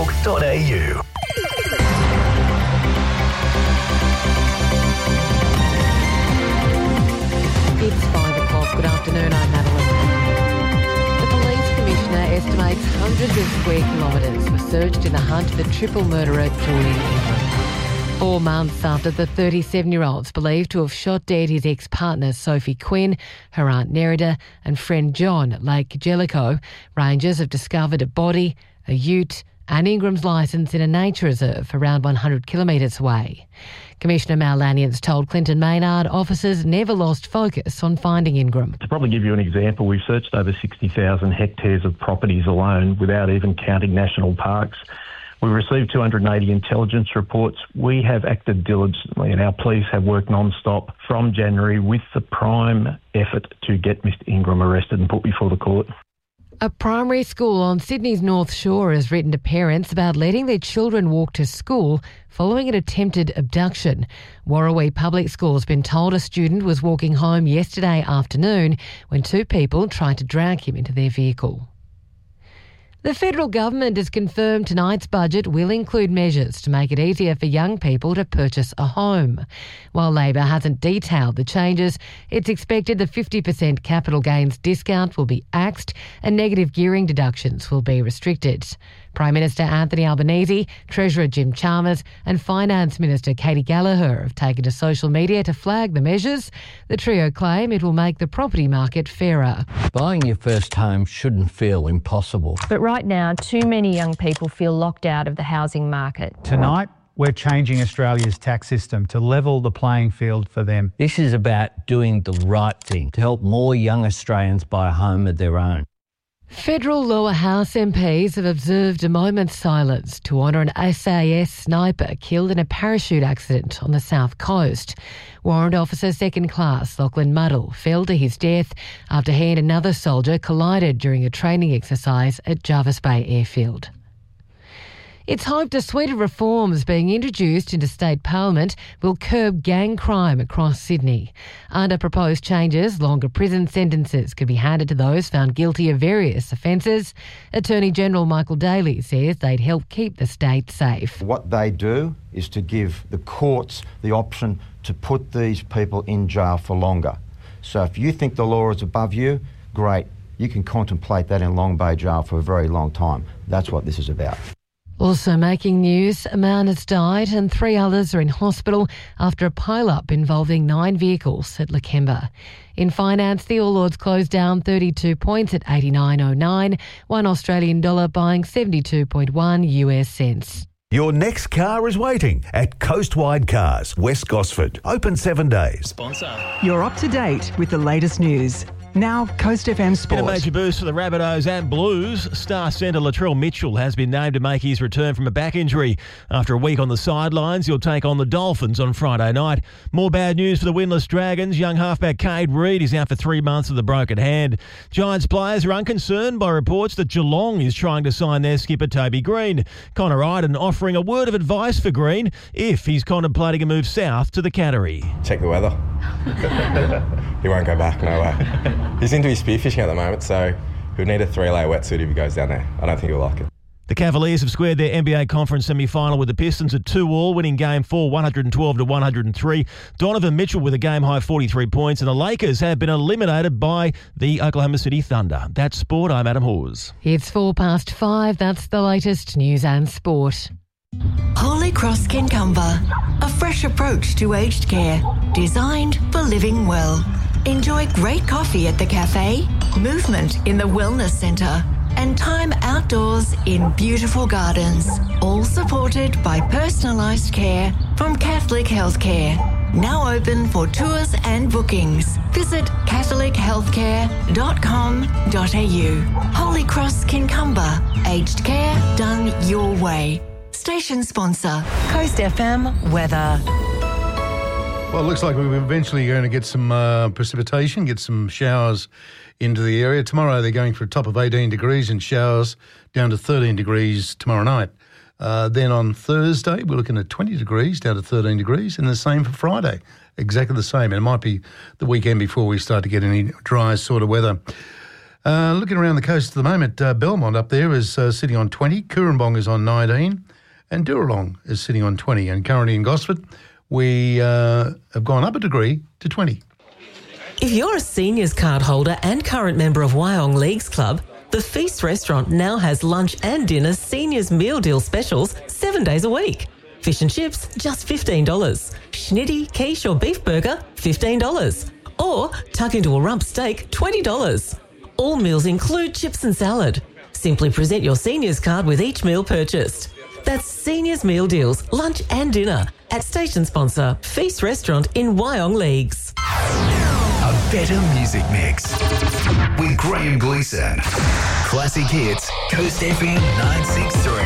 It's 5 o'clock. Good afternoon, I'm Madeline. The police commissioner estimates hundreds of square kilometres were searched in the hunt for triple murderer Julian Ingram. 4 months after the 37-year-old's believed to have shot dead his ex-partner Sophie Quinn, her aunt Nerida and friend John at Lake Jellicoe, rangers have discovered a body, a ute and Ingram's licence in a nature reserve around 100 kilometres away. Commissioner Mal Lanians told Clinton Maynard officers never lost focus on finding Ingram. To probably give you an example, we've searched over 60,000 hectares of properties alone without even counting national parks. We've received 280 intelligence reports. We have acted diligently and our police have worked non-stop from January with the prime effort to get Mr Ingram arrested and put before the court. A primary school on Sydney's North Shore has written to parents about letting their children walk to school following an attempted abduction. Warrawee Public School has been told a student was walking home yesterday afternoon when 2 people tried to drag him into their vehicle. The federal government has confirmed tonight's budget will include measures to make it easier for young people to purchase a home. While Labor hasn't detailed the changes, it's expected the 50% capital gains discount will be axed and negative gearing deductions will be restricted. Prime Minister Anthony Albanese, Treasurer Jim Chalmers and Finance Minister Katie Gallagher have taken to social media to flag the measures. The trio claim it will make the property market fairer. Buying your first home shouldn't feel impossible. But right now, too many young people feel locked out of the housing market. Tonight, we're changing Australia's tax system to level the playing field for them. This is about doing the right thing to help more young Australians buy a home of their own. Federal lower house MPs have observed a moment's silence to honour an SAS sniper killed in a parachute accident on the south coast. Warrant Officer Second Class Lachlan Muddle fell to his death after he and another soldier collided during a training exercise at Jervis Bay Airfield. It's hoped a suite of reforms being introduced into state parliament will curb gang crime across Sydney. Under proposed changes, longer prison sentences could be handed to those found guilty of various offences. Attorney General Michael Daly says they'd help keep the state safe. What they do is to give the courts the option to put these people in jail for longer. So if you think the law is above you, great. You can contemplate that in Long Bay Jail for a very long time. That's what this is about. Also making news, a man has died and 3 others are in hospital after a pile-up involving 9 vehicles at Lakemba. In finance, the All Ords closed down 32 points at 89.09, $1 Australian dollar buying 72.1 US cents. Your next car is waiting at Coastwide Cars, West Gosford. Open 7 days. Sponsor. You're up to date with the latest news. Now, Coast FM Sport. In a major boost for the Rabbitohs and Blues, star centre Latrell Mitchell has been named to make his return from a back injury. After a week on the sidelines, he'll take on the Dolphins on Friday night. More bad news for the winless Dragons. Young halfback Cade Reid is out for 3 months with a broken hand. Giants players are unconcerned by reports that Geelong is trying to sign their skipper Toby Green. Connor Iden offering a word of advice for Green if he's contemplating a move south to the Cattery. Check the weather. He won't go back, no way. He's into his spearfishing at the moment, so he'll need a 3-layer wetsuit if he goes down there. I don't think he'll like it. The Cavaliers have squared their NBA Conference semi-final with the Pistons at 2-all, winning Game 4 112-103. Donovan Mitchell with a game-high 43 points, and the Lakers have been eliminated by the Oklahoma City Thunder. That's sport. I'm Adam Hawes. It's 5:04. That's the latest news and sport. Holy Cross Kincumber, a fresh approach to aged care, designed for living well. Enjoy great coffee at the cafe, movement in the wellness centre, and time outdoors in beautiful gardens, all supported by personalised care from Catholic Healthcare. Now open for tours and bookings. Visit catholichealthcare.com.au. Holy Cross Kincumber, aged care done your way. Station sponsor, Coast FM weather. Well, it looks like we're eventually going to get some precipitation, get some showers into the area. Tomorrow they're going for a top of 18 degrees and showers down to 13 degrees tomorrow night. Then on Thursday, we're looking at 20 degrees down to 13 degrees, and the same for Friday, exactly the same. And it might be the weekend before we start to get any dry sort of weather. Looking around the coast at the moment, Belmont up there is sitting on 20, Cooranbong is on 19, and Dooralong is sitting on 20. And currently in Gosford, we have gone up a degree to 20. If you're a seniors card holder and current member of Wyong Leagues Club, the Feast Restaurant now has lunch and dinner seniors meal deal specials 7 days a week. Fish and chips, just $15. Schnitty, quiche or beef burger, $15. Or tuck into a rump steak, $20. All meals include chips and salad. Simply present your seniors card with each meal purchased. That's Seniors Meal Deals, lunch and dinner at station sponsor Feast Restaurant in Wyong Leagues. A better music mix with Graham Gleeson. Classic hits, Coast FM 963.